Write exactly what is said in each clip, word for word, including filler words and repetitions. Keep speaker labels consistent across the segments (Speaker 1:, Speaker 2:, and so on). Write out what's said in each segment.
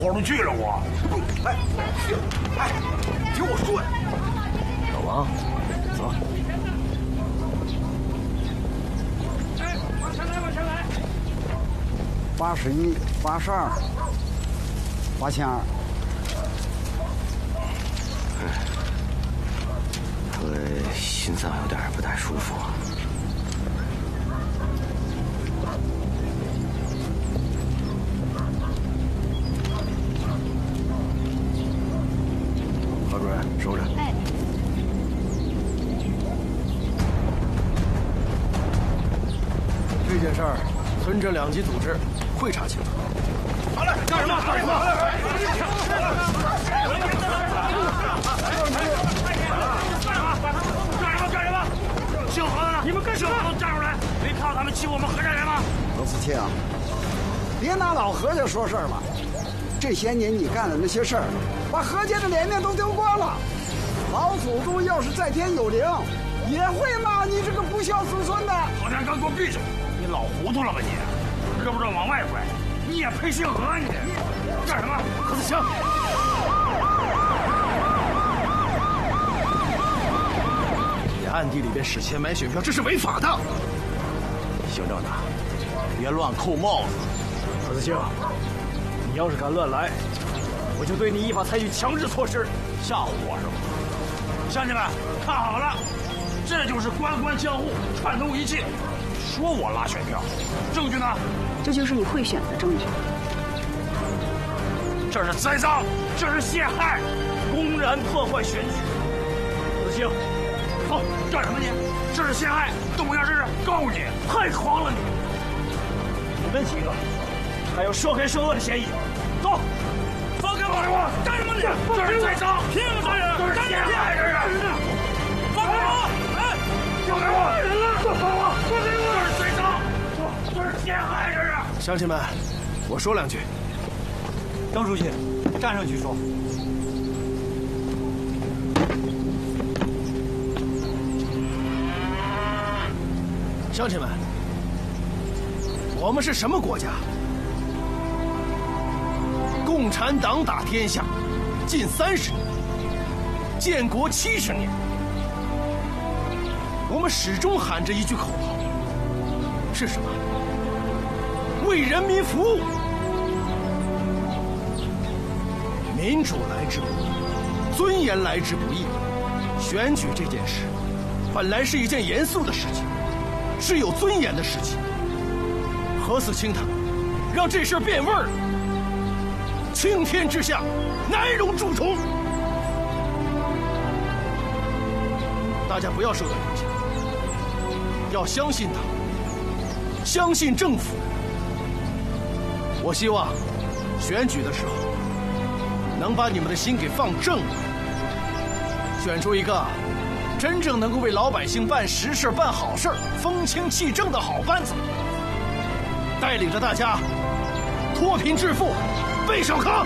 Speaker 1: 豁出去了我。哎，哎，听我说呀，
Speaker 2: 老王，走。
Speaker 3: 哎，往前来，往前来。
Speaker 4: 八十一，八十二，八千二。
Speaker 2: 我心脏有点不太舒服。 收着。
Speaker 5: 哎，
Speaker 6: 这件事儿，村镇两级组织会查清楚。
Speaker 1: 好嘞，干什么？干什么？干什么？干什么？姓何的呢？你们干什么？站出来！没看到他们欺负我们何家人吗？
Speaker 4: 何子清，别拿老何家说事儿了。这些年你干的那些事儿，把何家的脸面都丢光了。 老祖宗要是在天有灵，也会骂你这个不孝子孙的。
Speaker 1: 郝天刚，给我闭嘴！你老糊涂了吧你？胳膊肘往外拐，你也配姓何？你干什么？何子清！
Speaker 6: 你暗地里边使钱买选票，这是违法的。
Speaker 2: 姓郑的，别乱扣帽子。
Speaker 3: 何子清，你要是敢乱来，我就对你依法采取强制措施。
Speaker 1: 吓唬我是吧？ 乡亲们，看好了，这就是官官相护，串通一气。说我拉选票，证据呢？
Speaker 5: 这就是你贿选的证据。
Speaker 1: 这是栽赃，这是陷害，公然破坏选举。子清，走，干什么你？这是陷害，动不下试试，告你，太狂了你！
Speaker 3: 你们几个还有涉黑涉恶的嫌疑，走。
Speaker 1: 放开我！干什么你？这是栽赃，凭什么杀人？这是陷害，这是！放开我！哎，放开我！人了！放开我！放开我！这是栽赃，这是陷害，这是！
Speaker 6: 乡亲们，我说两句。
Speaker 3: 张书记，站上去说。
Speaker 6: 乡亲们，我们是什么国家？ 共产党打天下，近三十年，建国七十年，我们始终喊着一句口号，是什么？为人民服务。民主来之不易，尊严来之不易。选举这件事，本来是一件严肃的事情，是有尊严的事情。何死清他，让这事变味儿。 青天之下，难容蛀虫。大家不要受到影响，要相信党，相信政府。我希望选举的时候能把你们的心给放正了，选出一个真正能够为老百姓办实事、办好事、风清气正的好班子，带领着大家脱贫致富。 背小康。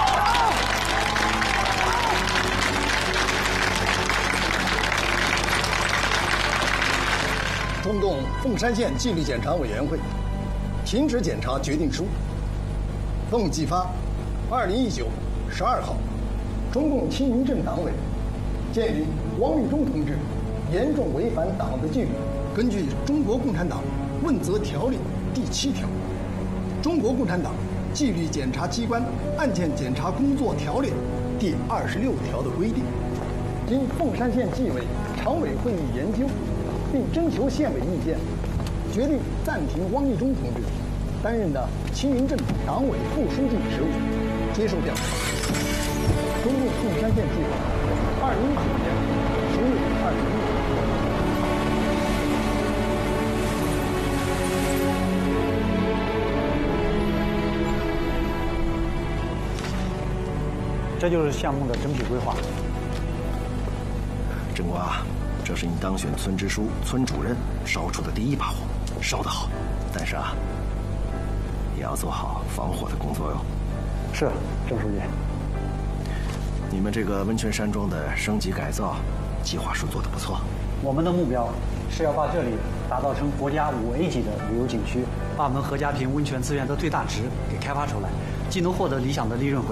Speaker 7: 中共凤山县纪律检查委员会停止检查决定书，奉寄发二零一九十二号，中共青云镇党委鉴于汪立中同志严重违反党的纪律，根据《中国共产党问责条例》第七条，《中国共产党 纪律检查机关案件检查工作条例第二十六条的规定，经凤山县纪委常委会议研究，并征求县委意见，决定暂停汪立中同志担任的青云镇党委副书记职务，接受调查。中共凤山县纪委二零一九年十月二十一日。
Speaker 3: 这就是项目的整体规划。
Speaker 6: 郑瓜，这是你当选村支书、村主任烧出的第一把火，烧得好。但是啊，也要做好防火的工作哟。
Speaker 3: 是，郑书记。
Speaker 6: 你们这个温泉山庄的升级改造计划书做得不错。
Speaker 3: 我们的目标是要把这里打造成国家五 A 级的旅游景区，把我们何家坪温泉资源的最大值给开发出来，既能获得理想的利润回